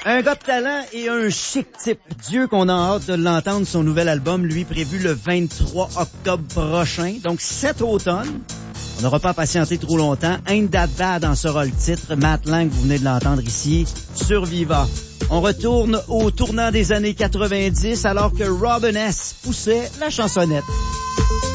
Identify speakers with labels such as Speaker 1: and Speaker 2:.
Speaker 1: Un gars de talent et un chic type. Dieu qu'on a hâte de l'entendre, son nouvel album, lui, prévu le 23 octobre prochain, donc cet automne. On n'aura pas à patienter trop longtemps. Ain't That Bad en sera le titre. Matt Lang, vous venez de l'entendre ici, sur Viva. On retourne au tournant des années 90 alors que Robin S. poussait la chansonnette.